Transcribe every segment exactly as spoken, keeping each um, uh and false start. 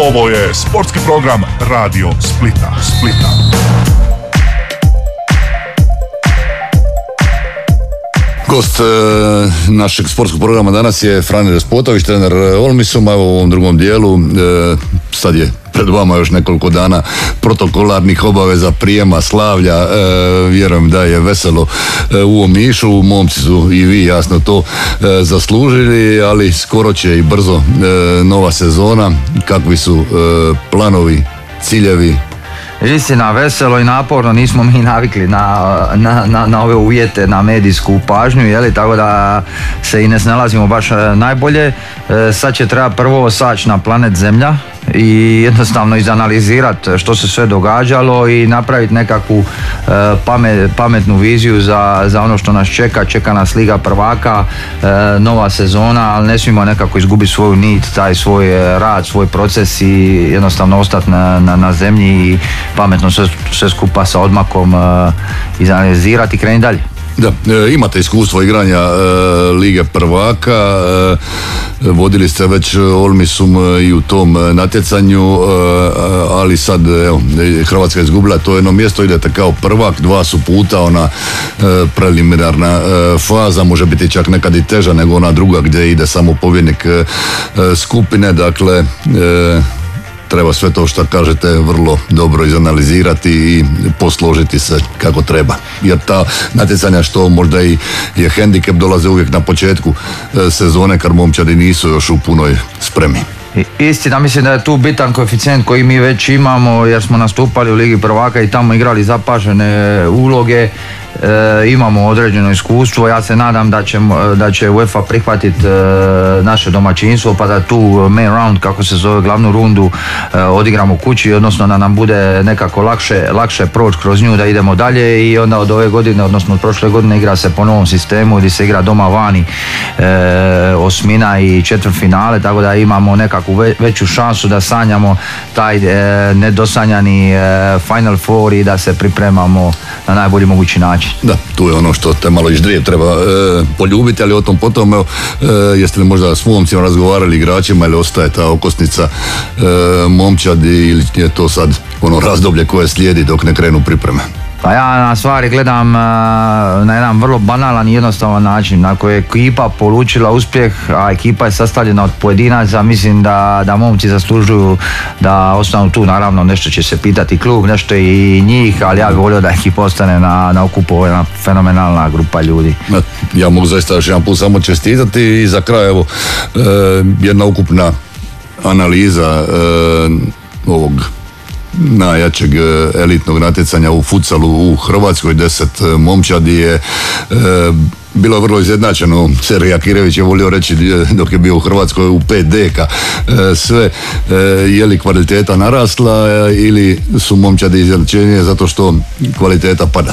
Ovo je sportski program Radio Splita. Splita. Gost e, našeg sportskog programa danas je Frane Despotović, trener Olmisuma. Evo u ovom drugom dijelu, e, sad je pred vama još nekoliko dana protokolarnih obaveza, prijema, slavlja. E, vjerujem da je veselo e, u Omišu. Momci su i vi jasno to e, zaslužili, ali skoro će i brzo e, nova sezona. Kakvi su e, planovi, ciljevi? Istina, veselo i naporno, nismo mi navikli na, na, na, na ove uvjete, na medijsku pažnju, jeli, tako da se i ne snalazimo baš najbolje. E, sad će treba prvo saći na planet Zemlja i jednostavno izanalizirati što se sve događalo i napraviti nekakvu e, pamet, pametnu viziju za, za ono što nas čeka. Čeka nas Liga prvaka, e, nova sezona, ali ne smijemo nekako izgubiti svoju nit, taj svoj rad, svoj proces i jednostavno ostati na, na, na zemlji i pametno sve, sve skupa sa odmakom e, izanalizirati i krenuti dalje. Da, e, imate iskustvo igranja e, Lige prvaka, e, vodili ste već Olmisum i u tom natjecanju, e, ali sad evo, Hrvatska je izgubila to jedno mjesto, idete kao prvak, dva su puta ona e, preliminarna e, faza, može biti čak nekad i teža nego ona druga gdje ide samo pobjednik e, skupine, dakle e, treba sve to što kažete vrlo dobro izanalizirati i posložiti se kako treba. Jer ta natjecanja što možda i je hendikep dolaze uvijek na početku sezone kad momčadi nisu još u punoj spremi. Istina, mislim da je tu bitan koeficijent koji mi već imamo jer smo nastupali u Ligi prvaka i tamo igrali zapažene uloge. E, imamo određeno iskustvo, ja se nadam da će, da će UEFA prihvatiti e, naše domaćinstvo pa da tu main round, kako se zove, glavnu rundu e, odigramo kući, odnosno da nam bude nekako lakše, lakše proći kroz nju, da idemo dalje i onda od ove godine, odnosno od prošle godine igra se po novom sistemu gdje se igra doma vani e, osmina i četvrtfinale, tako da imamo nekakvu ve, veću šansu da sanjamo taj e, nedosanjani e, Final Four i da se pripremamo na najbolji mogući način. Da, tu je ono što te malo iždrije treba e, poljubiti, ali o tom potom, evo, e, jeste li možda s momcima razgovarali, igračima, ili ostaje ta okosnica e, momčadi ili je to sad ono razdoblje koje slijedi dok ne krenu pripreme? Pa ja na stvari gledam na jedan vrlo banalan i jednostavan način. Ako je ekipa polučila uspjeh, a ekipa je sastavljena od pojedinaca, mislim da, da momci zaslužuju da ostanu tu. Naravno, nešto će se pitati klub, nešto i njih, ali ja bih volio da ekipa ostane na, na okupu, ovo je jedna fenomenalna grupa ljudi. Ja mogu zaista još jedan put samo čestitati i za kraj, evo, e, jedna ukupna analiza e, ovog najjačeg elitnog natjecanja u futsalu u Hrvatskoj. Deset momčadi je e, bilo vrlo izjednačeno. Sergej Kirević je volio reći dok je bio u Hrvatskoj u pet deka e, sve. E, je li kvaliteta narasla e, ili su momčadi izjednačenije zato što kvaliteta pada?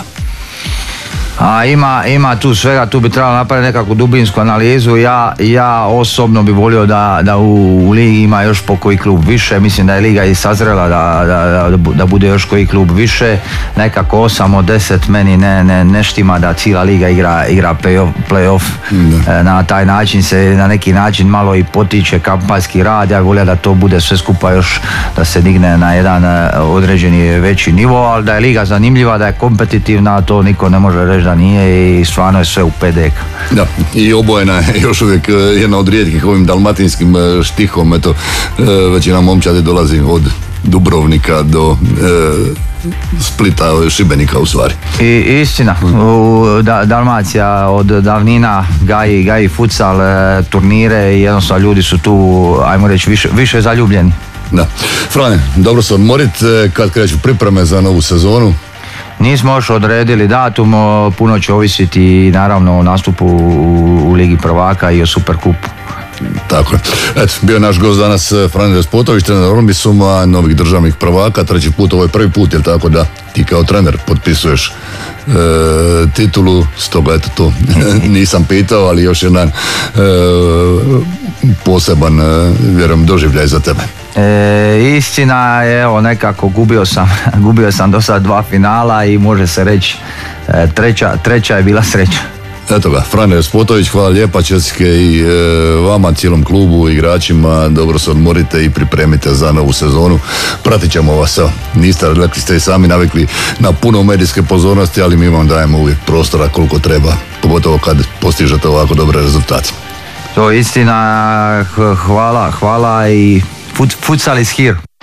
A ima, ima tu svega, tu bi trebalo napraviti nekakvu dubinsku analizu. Ja, ja osobno bi volio da, da u, u ligi ima još po koji klub više. Mislim da je liga i sazrela da, da, da, da bude još koji klub više. Nekako osam od deset meni ne, ne, ne štima da cijela liga igra, igra play-off, play-off. E, na taj način se na neki način malo i potiče kampanjski rad. Ja bih volio da to bude sve skupa još, da se digne na jedan određeni veći nivo, ali da je liga zanimljiva, da je kompetitivna, to niko ne može reći da nije i stvarno je sve u pet deka. Da, i obojena je još uvijek jedna od rijetkih ovim dalmatinskim štihom, eto, većina momčadi dolazi od Dubrovnika do e, Splita, Šibenika u stvari. I, istina, u da, Dalmacija od davnina gaji, gaji futsal, e, turnire i jednostavno ljudi su tu, ajmo reći, više, više zaljubljeni. Da. Frane, dobro se odmorit, kad kreću pripreme za novu sezonu? Nismo još odredili datum, puno će ovisiti naravno o nastupu u, u Ligi prvaka i o Superkupu. Tako je. Eto, bio je naš gost danas Frane Despotović, trener Olmisuma, novih državnih prvaka, treći put, ovo je prvi put, jel tako da ti kao trener potpisuješ e, titulu, stoga eto to nisam pitao, ali još jedan e, poseban, e, vjerujem, doživljaj za tebe. E, istina je, evo, nekako gubio sam, gubio sam do sad dva finala i može se reći e, treća, treća je bila sreća. Eto ga, Frane Spotović, hvala lijepa, čestitke i e, vama, cijelom klubu, igračima, dobro se odmorite i pripremite za novu sezonu. Pratit ćemo vas, evo, niste, rekli ste i sami, navikli na puno medijske pozornosti, ali mi vam dajemo uvijek prostora koliko treba, pogotovo kad postižete ovako dobre rezultate. To je istina, hvala, hvala i futsal is here.